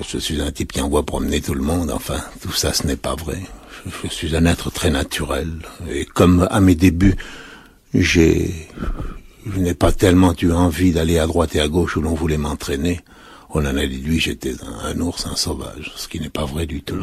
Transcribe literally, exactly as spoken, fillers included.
je suis un type qui envoie promener tout le monde. Enfin, tout ça, ce n'est pas vrai. Je, je suis un être très naturel. Et comme à mes débuts, j'ai, je n'ai pas tellement eu envie d'aller à droite et à gauche où l'on voulait m'entraîner. On en a déduit, j'étais un, un ours, un sauvage, ce qui n'est pas vrai du tout.